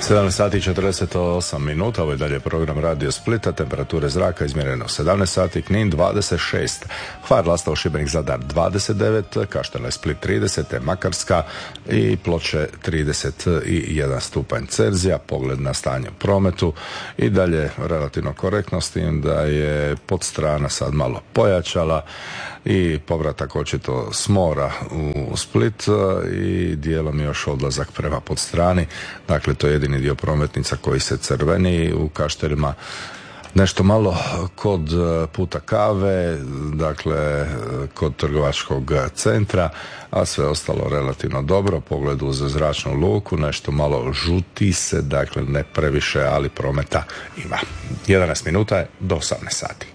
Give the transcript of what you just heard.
17 sati i 48 minuta, ovo je dalje program Radio Splita, temperature zraka izmjereno 17 sati, Knin 26, Hvar, Lastovo, Šibenik, Zadar 29, Kaštela, Split 30, Makarska i Ploče 31 stupanj Celzija. Pogled na stanje u prometu i dalje relativno korektno, s tim da je Podstrana sad malo pojačala i povratak očito s mora u Split i dijelom još odlazak prema Podstrani. Dakle, to je jedini dio prometnica koji se crveni. U Kaštelima nešto malo kod puta Kave, dakle kod trgovačkog centra, a sve ostalo relativno dobro. Pogled uz zračnu luku, nešto malo žuti se, dakle ne previše, ali prometa ima. 11 minuta je do 18 sati.